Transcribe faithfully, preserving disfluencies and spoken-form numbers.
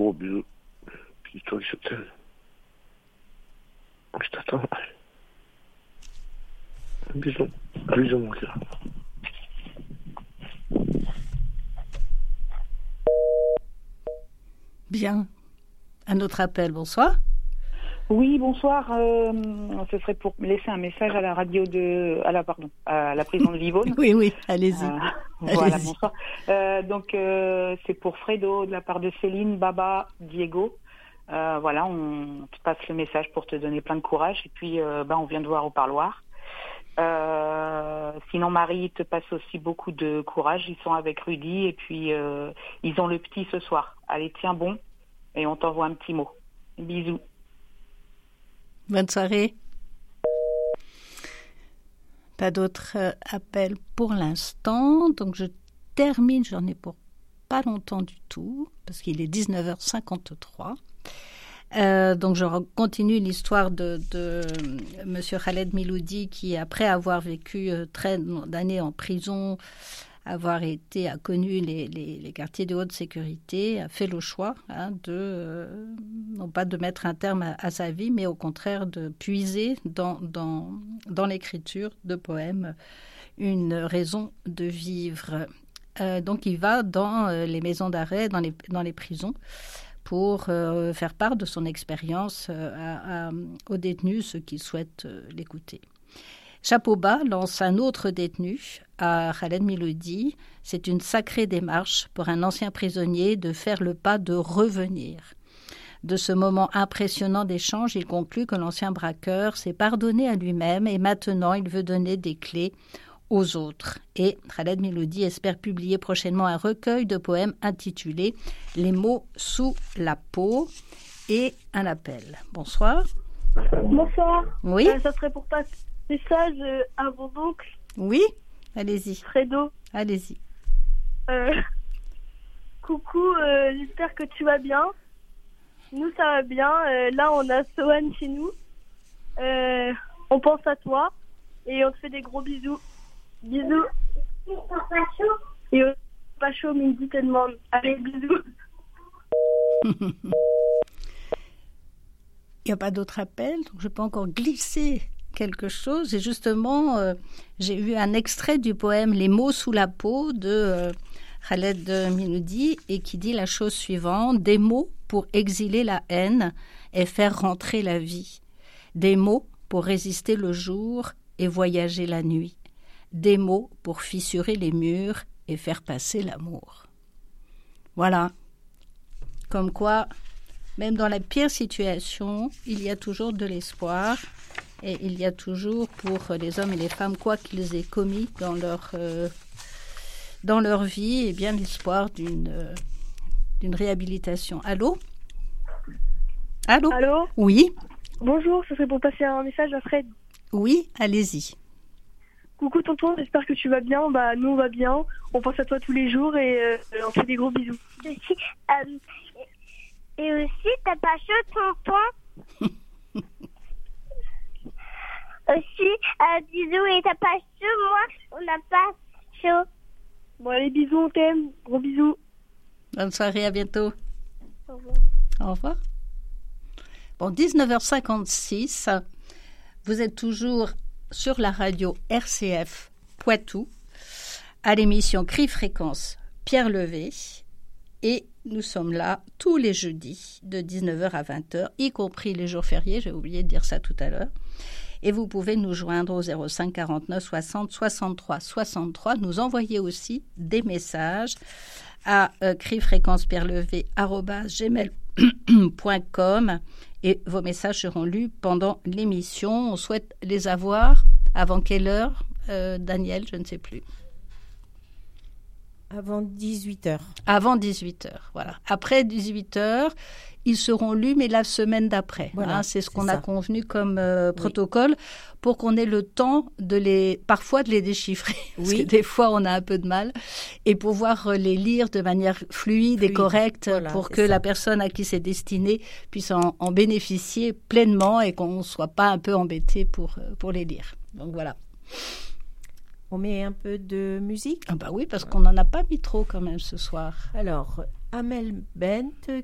gros bisous. Puis toi, je t'aime. Je t'attends. Bisous. Bisous, mon cœur. Bien. Un autre appel, bonsoir. Oui, bonsoir. Euh, ce serait pour laisser un message à la radio de, à la pardon, à la prison de Livourne. Oui, oui, allez-y. Euh, allez-y. Voilà, bonsoir. Euh, donc euh, c'est pour Fredo de la part de Céline, Baba, Diego. Euh, voilà, on te passe le message pour te donner plein de courage. Et puis, euh, bah, on vient de voir au parloir. Euh, sinon, Marie te passe aussi beaucoup de courage. Ils sont avec Rudy et puis euh, ils ont le petit ce soir. Allez, tiens bon. Et on t'envoie un petit mot. Bisous. Bonne soirée. Pas d'autres euh, appels pour l'instant. Donc je termine, j'en ai pour pas longtemps du tout, parce qu'il est dix-neuf heures cinquante-trois. Euh, donc je continue l'histoire de, de M. Khaled Miloudi qui, après avoir vécu euh, très d'années en prison, avoir été, a connu les, les, les quartiers de haute sécurité, a fait le choix hein, de, euh, non pas de mettre un terme à, à sa vie, mais au contraire de puiser dans, dans, dans l'écriture de poèmes une raison de vivre. Euh, donc il va dans euh, les maisons d'arrêt, dans les, dans les prisons, pour euh, faire part de son expérience euh, à, à, aux détenus, ceux qui souhaitent euh, l'écouter. Chapeau bas lance un autre détenu à Khaled Miloudi. C'est une sacrée démarche pour un ancien prisonnier de faire le pas de revenir. De ce moment impressionnant d'échange, il conclut que l'ancien braqueur s'est pardonné à lui-même et maintenant il veut donner des clés aux autres. Et Khaled Miloudi espère publier prochainement un recueil de poèmes intitulé « Les mots sous la peau » et un appel. Bonsoir. Bonsoir. Oui. Euh, ça serait pour passer un message euh, à mon oncle. Oui, allez-y. Fredo. Allez-y. Euh, coucou, euh, j'espère que tu vas bien. Nous, ça va bien. Euh, là, on a Sohan chez nous. Euh, on pense à toi et on te fait des gros bisous. Bisous. Et euh, pas chaud, mais il dit te demande. Allez, bisous. Il n'y a pas d'autre appel, donc je peux encore glisser quelque chose. Et justement, euh, j'ai eu un extrait du poème « Les mots sous la peau » de euh, Khaled Miloudi et qui dit la chose suivante. « Des mots pour exiler la haine et faire rentrer la vie. Des mots pour résister le jour et voyager la nuit. Des mots pour fissurer les murs et faire passer l'amour. » Voilà. Comme quoi, même dans la pire situation, il y a toujours de l'espoir et il y a toujours pour les hommes et les femmes, quoi qu'ils aient commis dans leur, euh, dans leur vie, eh bien l'espoir d'une, euh, d'une réhabilitation. Allô ? Allô ? Allô ? Oui ? Bonjour, ce serait pour passer un message à Fred. Oui, allez-y. Coucou tonton, j'espère que tu vas bien. Bah nous on va bien. On pense à toi tous les jours et euh, on te fait des gros bisous. Euh, et aussi, t'as pas chaud, tonton? Aussi, euh, bisous, et t'as pas chaud? Moi, on n'a pas chaud. Bon, allez, bisous, on t'aime. Gros bisous. Bonne soirée, à bientôt. Au revoir. Au revoir. Bon, dix-neuf heures cinquante-six, vous êtes toujours sur la radio R C F Poitou, à l'émission Cri Fréquence Pierre Levé, et nous sommes là tous les jeudis de dix-neuf heures à vingt heures, y compris les jours fériés, j'ai oublié de dire ça tout à l'heure. Et vous pouvez nous joindre au zéro cinq quarante-neuf soixante soixante-trois soixante-trois, nous envoyer aussi des messages à euh, crifréquencepierrelevé arobase gmail point com et vos messages seront lus pendant l'émission. On souhaite les avoir avant quelle heure, euh, Daniel, je ne sais plus. Avant dix-huit heures. Avant dix-huit heures, voilà. Après dix-huit heures, ils seront lus, mais la semaine d'après. Voilà, hein, c'est ce c'est qu'on ça. a convenu comme euh, Oui. protocole pour qu'on ait le temps de les, parfois de les déchiffrer, parce Oui. que des fois on a un peu de mal, et pouvoir euh, les lire de manière fluide, et Fluide, correcte voilà, pour c'est que ça. la personne à qui c'est destiné puisse en, en bénéficier pleinement et qu'on ne soit pas un peu embêté pour, euh, pour les lire. Donc voilà. On met un peu de musique. Ah bah oui, parce qu'on n'en a pas mis trop quand même ce soir. Alors, Amel Bent